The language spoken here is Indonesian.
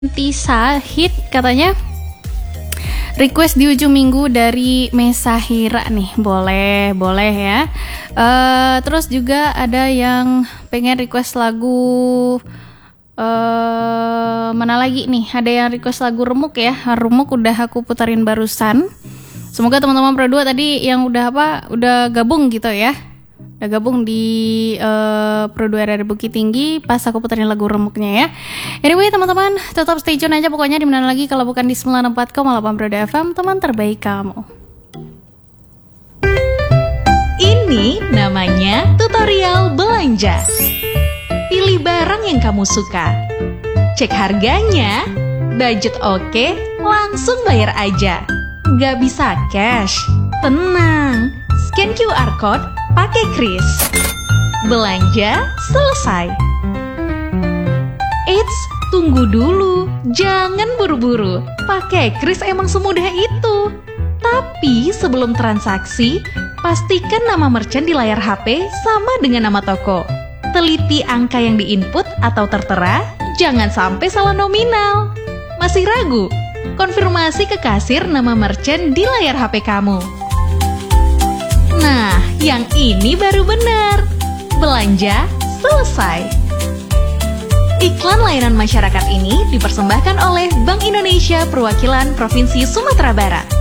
Sahid katanya request di ujung minggu dari Mesahira nih, boleh ya. Terus juga ada yang pengen request lagu mana lagi nih? Ada yang request lagu Remuk ya. Remuk udah aku putarin barusan. Semoga teman-teman Pro 2 tadi yang udah gabung gitu ya. Udah gabung di Pro 2 RR Bukit Tinggi pas aku puterin lagu Remuknya ya. Anyway teman-teman, tetap stay tune aja pokoknya, di mana lagi kalau bukan di 94,8 Pro 2 FM, teman terbaik kamu. Ini namanya tutorial belanja. Pilih barang yang kamu suka, cek harganya, budget oke, langsung bayar aja. Gak bisa cash? Tenang, scan QR code pakai kris. Belanja selesai. Eits, tunggu dulu, jangan buru-buru. Pakai kris emang semudah itu. Tapi sebelum transaksi, pastikan nama merchant di layar HP sama dengan nama toko. Teliti angka yang diinput atau tertera, jangan sampai salah nominal. Masih ragu? Konfirmasi ke kasir nama merchant di layar HP kamu. Nah, yang ini baru benar. Belanja selesai. Iklan layanan masyarakat ini dipersembahkan oleh Bank Indonesia Perwakilan Provinsi Sumatera Barat.